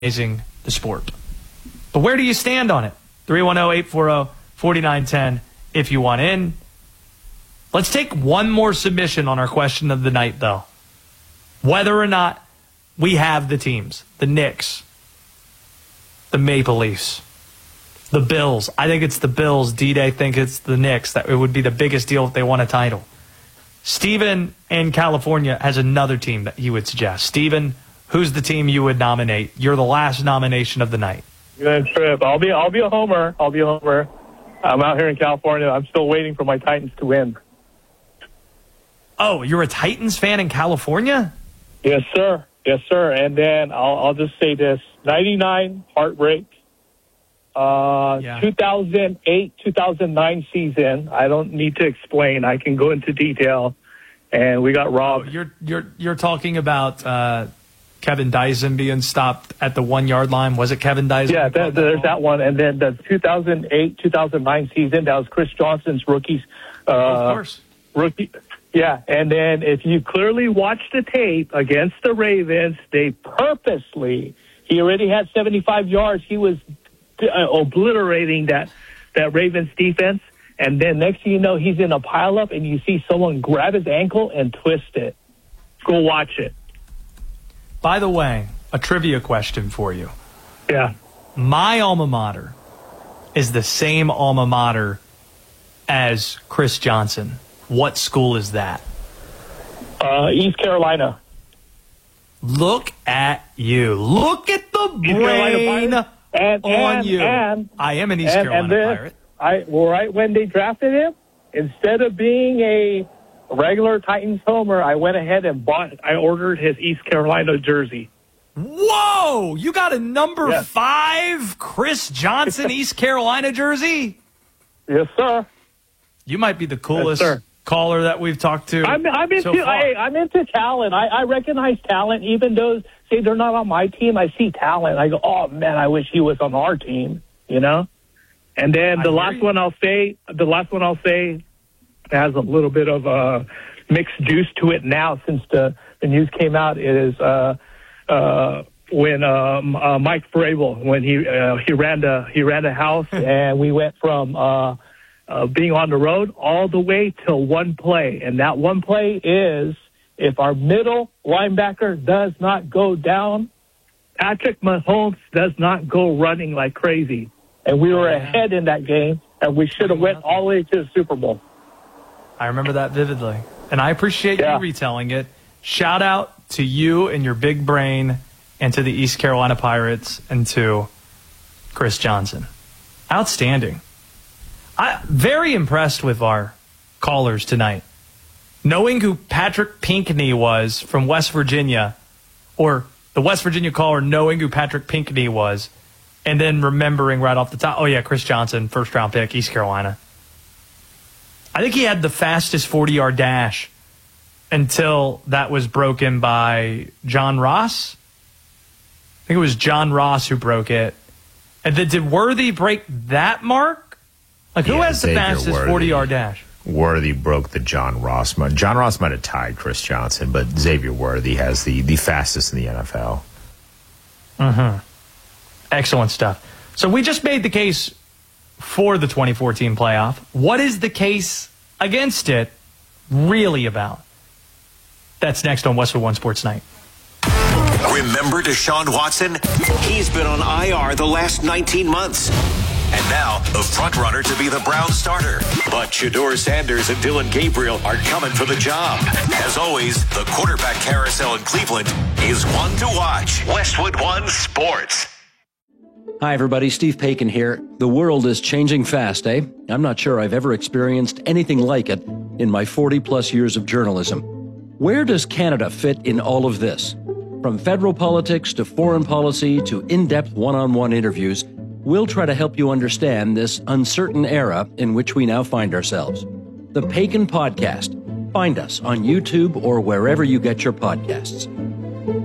the sport. But where do you stand on it? 310-840-4910 if you want in. Let's take one more submission on our question of the night, though. Whether or not we have the teams, the Knicks, the Maple Leafs, the Bills. I think it's the Bills. D-Day think it's the Knicks. That it would be the biggest deal if they won a title. Steven in California has another team that he would suggest. Steven, who's the team you would nominate? You're the last nomination of the night. Good trip. I'll be a homer. I'm out here in California. I'm still waiting for my Titans to win. Oh, you're a Titans fan in California? Yes, sir. Yes, sir. And then I'll just say this: 99 heartbreak. 2008, 2009 season. I don't need to explain. I can go into detail. And we got robbed. You're talking about Kevin Dyson being stopped at the 1 yard line. Was it Kevin Dyson? Yeah, there's that one. And then the 2008, 2009 season, that was Chris Johnson's rookies. Of course. Rookie. Yeah, and then if you clearly watch the tape against the Ravens, they purposely, he already had 75 yards. He was obliterating that Ravens defense. And then next thing you know, he's in a pileup, and you see someone grab his ankle and twist it. Go watch it. By the way, a trivia question for you. Yeah. My alma mater is the same alma mater as Chris Johnson. What school is that? East Carolina. Look at you. Look at the brain on you. I am an East Carolina Pirate. Right when they drafted him, instead of being a regular Titans homer, I went ahead and I ordered his East Carolina jersey. Whoa! You got a number 5 Chris Johnson East Carolina jersey? Yes, sir. You might be the coolest caller that we've talked to. I'm into talent. I recognize talent, even though say they're not on my team. I see talent. I go, oh man, I wish he was on our team. You know. And then the last one I'll say has a little bit of a mixed juice to it now since the news came out. It is when Mike Vrabel, when he ran the house and we went from being on the road all the way to one play. And that one play is if our middle linebacker does not go down, Patrick Mahomes does not go running like crazy. And we were ahead in that game, and we should have went all the way to the Super Bowl. I remember that vividly. And I appreciate you retelling it. Shout out to you and your big brain and to the East Carolina Pirates and to Chris Johnson. Outstanding. I'm very impressed with our callers tonight. Knowing who Patrick Pinckney was from West Virginia, or the West Virginia caller knowing who Patrick Pinckney was, and then remembering right off the top, oh yeah, Chris Johnson, first-round pick, East Carolina. I think he had the fastest 40-yard dash until that was broken by John Ross. I think it was John Ross who broke it. And then did Worthy break that mark? Like, who has the fastest 40-yard dash? Worthy broke the John Ross. John Ross might have tied Chris Johnson, but Xavier Worthy has the fastest in the NFL. Mm-hmm. Excellent stuff. So we just made the case for the 2014 playoff. What is the case against it really about? That's next on Westwood One Sports Night. Remember Deshaun Watson? He's been on IR the last 19 months. And now, the front runner to be the Browns starter. But Shedeur Sanders and Dylan Gabriel are coming for the job. As always, the quarterback carousel in Cleveland is one to watch. Westwood One Sports. Hi, everybody. Steve Paikin here. The world is changing fast, eh? I'm not sure I've ever experienced anything like it in my 40-plus years of journalism. Where does Canada fit in all of this? From federal politics to foreign policy to in-depth one-on-one interviews, we'll try to help you understand this uncertain era in which we now find ourselves. The Paikin Podcast. Find us on YouTube or wherever you get your podcasts.